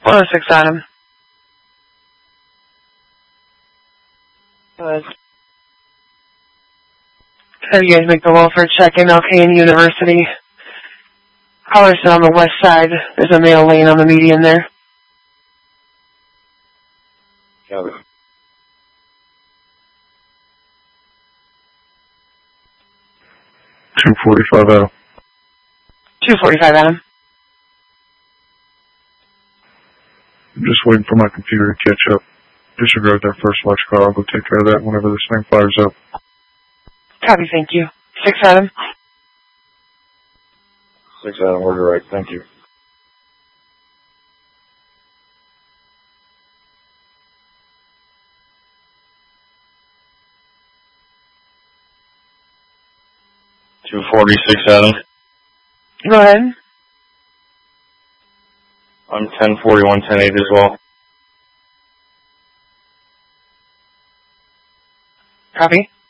106 Adam. Good. Have you guys make the welfare check in Alcan University? Collarson on the west side. There's a male lane on the median there. Copy. 245 Adam. 245 Adam. I'm just waiting for my computer to catch up. Disregard that first watch call. I'll go take care of that whenever this thing fires up. Copy, thank you. 6 Adam. 6 Adam, we're direct. Thank you. $246 Adam. Go ahead. I'm 1041, 10-8 as well. Copy.